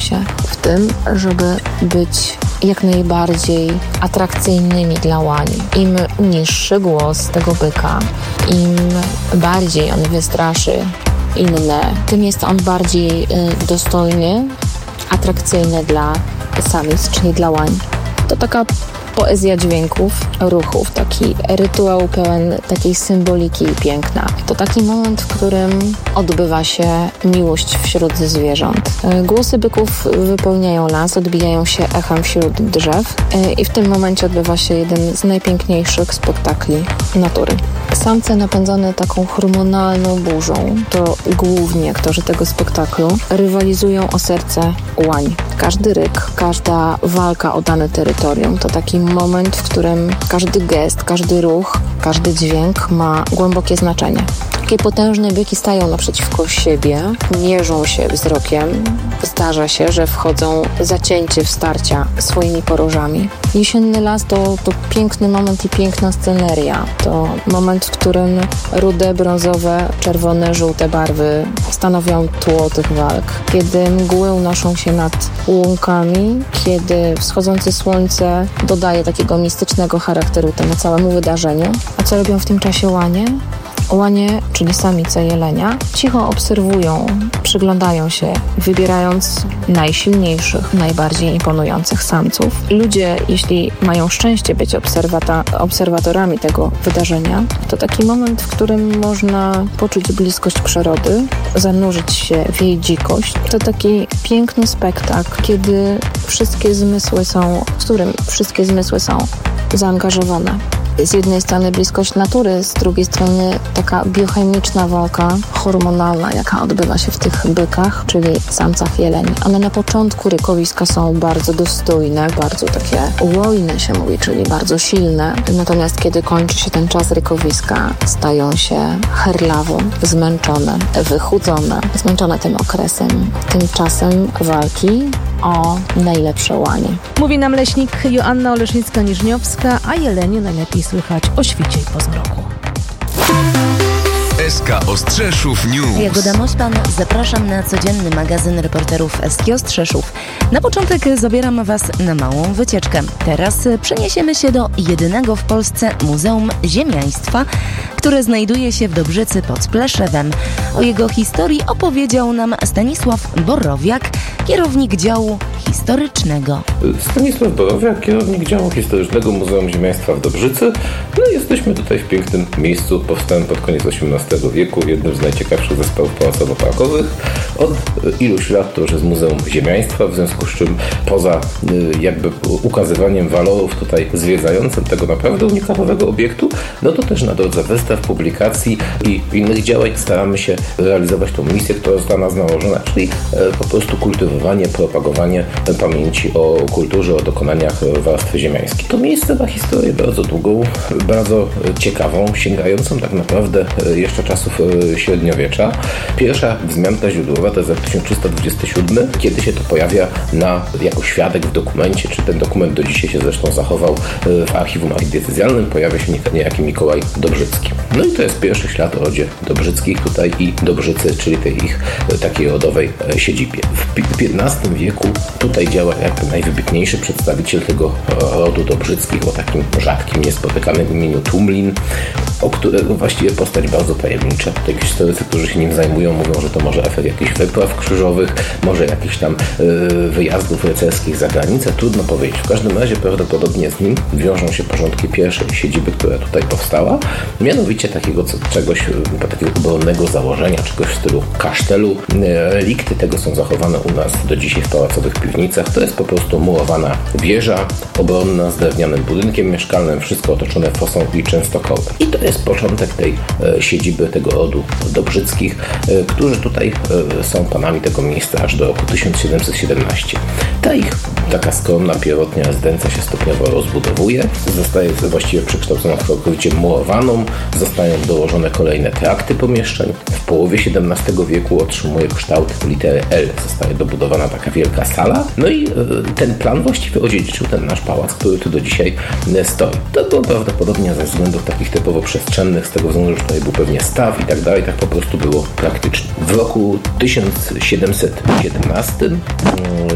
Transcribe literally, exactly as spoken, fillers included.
się w tym, żeby być jak najbardziej atrakcyjnymi dla łani. Im niższy głos tego byka, im bardziej on wystraszy inne, tym jest on bardziej y, dostojny, atrakcyjny dla samic, czyli dla łań. To taka poezja dźwięków, ruchów, taki rytuał pełen takiej symboliki i piękna. To taki moment, w którym odbywa się miłość wśród zwierząt. Głosy byków wypełniają las, odbijają się echem wśród drzew i w tym momencie odbywa się jeden z najpiękniejszych spektakli natury. Samce napędzane taką hormonalną burzą, to głównie aktorzy tego spektaklu, rywalizują o serce łań. Każdy ryk, każda walka o dane terytorium to taki moment, w którym każdy gest, każdy ruch, każdy dźwięk ma głębokie znaczenie. Takie potężne byki stają naprzeciwko siebie, mierzą się wzrokiem. Zdarza się, że wchodzą zacięcie w starcia swoimi porożami. Jesienny las to, to piękny moment i piękna sceneria. To moment, w którym rude, brązowe, czerwone, żółte barwy stanowią tło tych walk. Kiedy mgły unoszą się nad łąkami, kiedy wschodzące słońce dodaje takiego mistycznego charakteru temu całemu wydarzeniu. A co robią w tym czasie łanie? Łanie, czyli samice jelenia, cicho obserwują, przyglądają się, wybierając najsilniejszych, najbardziej imponujących samców. Ludzie, jeśli mają szczęście być obserwata- obserwatorami tego wydarzenia, to taki moment, w którym można poczuć bliskość przyrody, zanurzyć się w jej dzikość. To taki piękny spektakl, kiedy wszystkie zmysły są, w którym wszystkie zmysły są zaangażowane. Z jednej strony bliskość natury, z drugiej strony taka biochemiczna walka hormonalna, jaka odbywa się w tych bykach, czyli samcach jeleni. One na początku rykowiska są bardzo dostojne, bardzo takie łojne się mówi, czyli bardzo silne. Natomiast kiedy kończy się ten czas rykowiska, stają się herlawo, zmęczone, wychudzone, zmęczone tym okresem, tym czasem walki o najlepsze łanie. Mówi nam leśnik Joanna Olesznicka-Niżniowska, a jelenie najlepiej słychać o świcie i po zmroku. S K Ostrzeszów News. Jagoda Mośpan, zapraszam na codzienny magazyn reporterów S K Ostrzeszów. Na początek zabieram Was na małą wycieczkę. Teraz przeniesiemy się do jedynego w Polsce Muzeum Ziemiaństwa, które znajduje się w Dobrzycy pod Spleszewem. O jego historii opowiedział nam Stanisław Borowiak, kierownik działu historycznego. Stanisław Borowiak, kierownik działu historycznego Muzeum Ziemiaństwa w Dobrzycy. No i jesteśmy tutaj w pięknym miejscu, powstałym pod koniec osiemnastego wieku, jednym z najciekawszych zespołów pałacowo-parkowych. Od iluś lat to już jest Muzeum Ziemiaństwa, w związku z czym poza jakby ukazywaniem walorów tutaj zwiedzającym tego naprawdę unikatowego obiektu, no to też na drodze wystaw, publikacji i innych działań staramy się realizować tą misję, która została nas nałożona, czyli po prostu kultywowanie, propagowanie pamięci o kulturze, o dokonaniach warstwy ziemiańskiej. To miejsce ma historię bardzo długą, bardzo ciekawą, sięgającą tak naprawdę jeszcze czasów średniowiecza. Pierwsza wzmianka źródłowa to jest rok tysiąc trzysta dwudziesty siódmy, kiedy się to pojawia na, jako świadek w dokumencie, czy ten dokument do dzisiaj się zresztą zachował w archiwum archidiecezjalnym, pojawia się niejaki Mikołaj Dobrzycki. No i to jest pierwszy ślad o rodzie Dobrzyckich tutaj i Dobrzycy, czyli tej ich takiej rodowej siedzibie. W piętnastym wieku tutaj działa jakby najwybitniejszy przedstawiciel tego rodu Dobrzyckich o takim rzadkim, niespotykanym imieniu Tumlin, o którego właściwie postać bardzo tajemnicza. Takie historycy, którzy się nim zajmują, mówią, że to może efekt jakichś wypraw krzyżowych, może jakichś tam yy, wyjazdów rycerskich za granicę, trudno powiedzieć. W każdym razie prawdopodobnie z nim wiążą się porządki pierwszej siedziby, która tutaj powstała, mianowicie takiego czegoś, takiego obronnego założenia, czegoś w stylu kasztelu. Relikty tego są zachowane u nas do dzisiaj w pałacowych piwnicach. To jest po prostu murowana wieża obronna z drewnianym budynkiem mieszkalnym, wszystko otoczone fosą i częstochołem. I to jest początek tej e, siedziby, tego rodu Dobrzyckich, e, którzy tutaj e, są panami tego miejsca aż do roku tysiąc siedemset siedemnastego. Ta ich taka skromna, pierwotnia rezydencja się stopniowo rozbudowuje, zostaje właściwie przekształcona w całkowicie murowaną, zostają dołożone kolejne trakty pomieszczeń. W połowie siedemnastego wieku otrzymuje kształt litery L, zostaje dobudowana taka wielka sala. No i e, ten plan właściwie odziedziczył ten nasz pałac, który tu do dzisiaj stoi. To było prawdopodobnie ze względów takich typowo przestrzennych, z tego względu, że tutaj był pewnie staw i tak dalej, tak po prostu było praktycznie. W roku tysiąc siedemset siedemnastym